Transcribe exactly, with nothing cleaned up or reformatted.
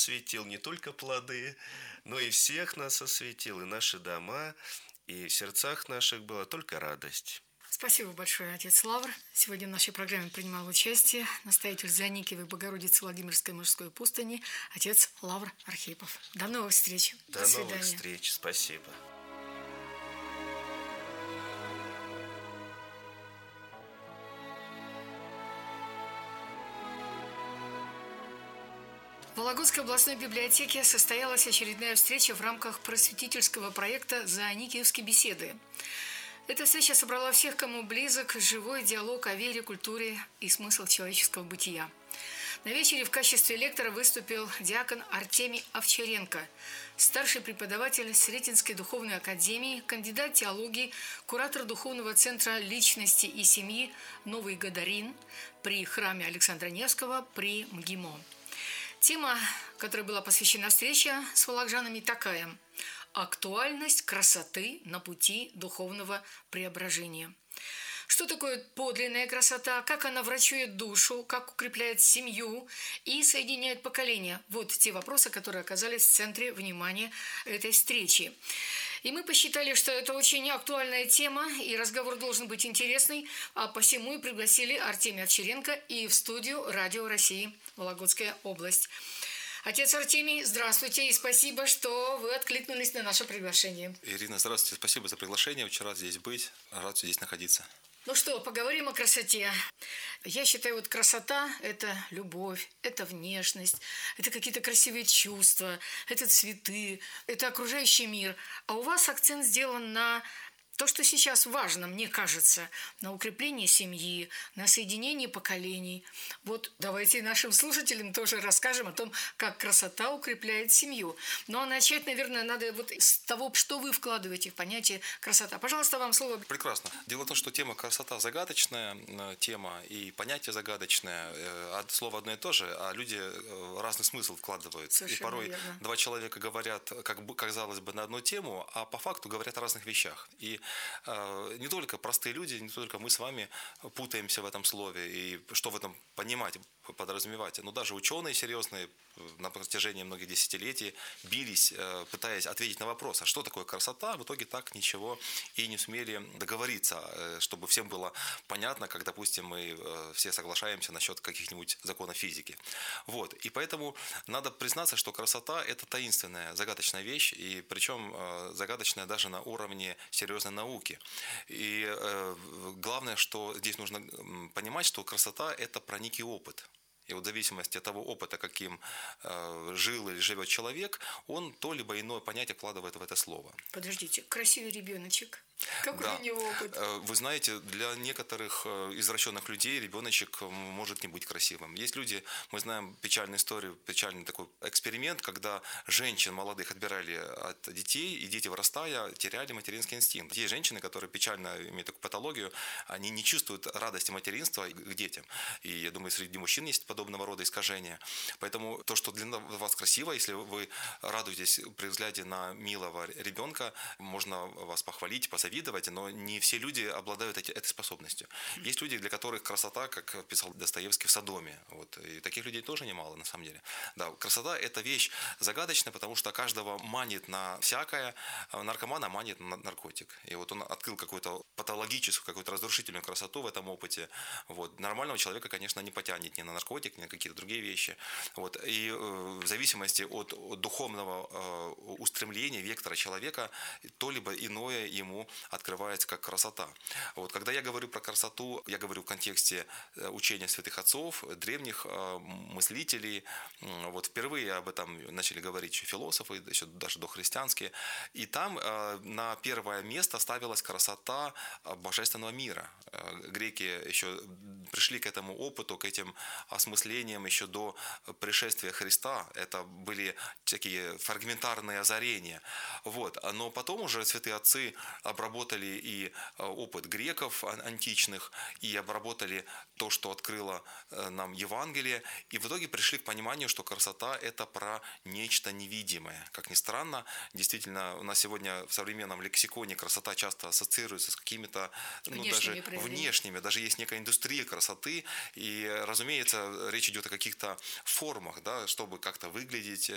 осветил, не только плоды, но и всех нас осветил, и наши дома, и в сердцах наших была только радость. Спасибо большое, отец Лавр. Сегодня в нашей программе принимал участие настоятель Заникиевой Богородицы Владимирской мужской пустыни, отец Лавр Архипов. До новых встреч. До, До новых встреч. Спасибо. В Вологодской областной библиотеке состоялась очередная встреча в рамках просветительского проекта «Зооникиевские беседы». Эта встреча собрала всех, кому близок живой диалог о вере, культуре и смысл человеческого бытия. На вечере в качестве лектора выступил диакон Артемий Овчаренко, старший преподаватель Сретенской духовной академии, кандидат теологии, куратор духовного центра личности и семьи «Новый Гадарин» при храме Александра Невского при МГИМО. Тема, которой была посвящена встреча с вологжанами, такая: актуальность красоты на пути духовного преображения. Что такое подлинная красота, как она врачует душу, как укрепляет семью и соединяет поколения. Вот те вопросы, которые оказались в центре внимания этой встречи. И мы посчитали, что это очень актуальная тема, и разговор должен быть интересный, а посему и пригласили Артемия Овчаренко и в студию Радио России, Вологодская область. Отец Артемий, здравствуйте, и спасибо, что вы откликнулись на наше приглашение. Ирина, здравствуйте, спасибо за приглашение, очень рад здесь быть, рад здесь находиться. Ну что, поговорим о красоте. Я считаю, вот красота – это любовь, это внешность, это какие-то красивые чувства, это цветы, это окружающий мир. А у вас акцент сделан на то, что сейчас важно, мне кажется, на укреплении семьи, на соединении поколений. Вот давайте нашим слушателям тоже расскажем о том, как красота укрепляет семью. Ну а начать, наверное, надо вот с того, что вы вкладываете в понятие красота. Пожалуйста, вам слово. Прекрасно. Дело в том, что тема красота загадочная тема, и понятие загадочное. Слово одно и то же, а люди разный смысл вкладывают. Совершенно и порой верно. Два человека говорят, как бы, казалось бы, на одну тему, а по факту говорят о разных вещах. И не только простые люди, не только мы с вами путаемся в этом слове и что в этом понимать, подразумевать. Но даже ученые серьезные на протяжении многих десятилетий бились, пытаясь ответить на вопрос, а что такое красота, в итоге так ничего и не сумели договориться, чтобы всем было понятно, как, допустим, мы все соглашаемся насчет каких-нибудь законов физики. Вот. И поэтому надо признаться, что красота – это таинственная, загадочная вещь, и причем загадочная даже на уровне серьезной науки. И э, главное, что здесь нужно понимать, что красота – это про некий опыт. И вот в зависимости от того опыта, каким э, жил или живет человек, он то либо иное понятие вкладывает в это слово. Подождите, красивый ребеночек. Какой Да. у него опыт? Вы знаете, для некоторых извращенных людей ребеночек может не быть красивым. Есть люди, мы знаем печальную историю, печальный такой эксперимент, когда женщин молодых отбирали от детей, и дети, вырастая, теряли материнский инстинкт. Есть женщины, которые печально имеют такую патологию, они не чувствуют радости материнства к детям. И я думаю, среди мужчин есть подобного рода искажения. Поэтому то, что для вас красиво, если вы радуетесь при взгляде на милого ребенка, можно вас похвалить, посоветовать, но не все люди обладают эти, этой способностью. Есть люди, для которых красота, как писал Достоевский, в Содоме. Вот. И таких людей тоже немало, на самом деле. Да, красота – это вещь загадочная, потому что каждого манит на всякое, наркомана манит на наркотик. И вот он открыл какую-то патологическую, какую-то разрушительную красоту в этом опыте. Вот. Нормального человека, конечно, не потянет ни на наркотик, ни на какие-то другие вещи. Вот. И в зависимости от, от духовного устремления, вектора человека, то либо иное ему открывается как красота. Вот, когда я говорю про красоту, я говорю в контексте учения святых отцов, древних мыслителей. Вот, впервые об этом начали говорить еще философы, еще даже дохристианские. И там на первое место ставилась красота божественного мира. Греки еще пришли к этому опыту, к этим осмыслениям еще до пришествия Христа. Это были такие фрагментарные озарения. Вот. Но потом уже святые отцы обработали и опыт греков античных, и обработали то, что открыло нам Евангелие, и в итоге пришли к пониманию, что красота – это про нечто невидимое. Как ни странно, действительно, у нас сегодня в современном лексиконе красота часто ассоциируется с какими-то, ну, даже внешними, даже есть некая индустрия красоты, и, разумеется, речь идет о каких-то формах, да, чтобы как-то выглядеть